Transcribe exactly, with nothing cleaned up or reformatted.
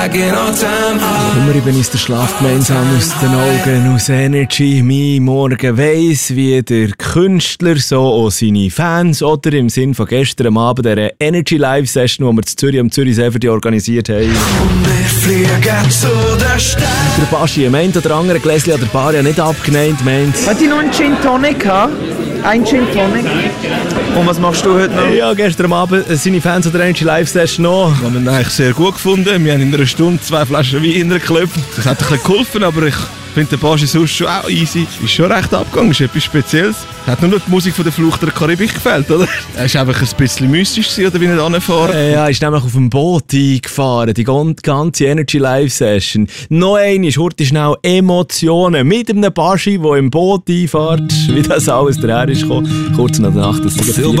Immer eben ist der Schlaf gemeinsam aus den Augen, aus Energy. Mein Morgen weiss, wie der Künstler so auch seine Fans oder im Sinn von gestern am Abend der Energy Live Session, die wir in Zürich am Zürichsee für die organisiert haben. Und wir fliegen zu der Stadt. Der Baschi, meint oder andere Gläschen an der Bar ja nicht abgeneigt, meint. Hat die noch einen Gin Tonic gehabt? Ein Gin Tonic. Und was machst du heute noch? Ja, gestern am Abend seine Fans an der Energy Live Session noch. Wir haben ihn eigentlich sehr gut gefunden. Wir haben in einer Stunde zwei Flaschen Wein geklopft. Das hat ein bisschen geholfen, aber ich finde, der Baschi sonst schon auch easy. Ist schon recht abgegangen, ist etwas Spezielles. Hat nur noch die Musik von der Flucht der Karibik gefällt, oder? Er war einfach ein bisschen mystisch, oder wie nicht anfahren. Äh, ja, er ist nämlich auf dem Boot eingefahren, die ganze Energy Live Session. Noch einmal, heute schnell Emotionen mit einem Baschi, der im Boot einfährt, wie das alles daher ist gekommen. Kurz nach der Nacht, das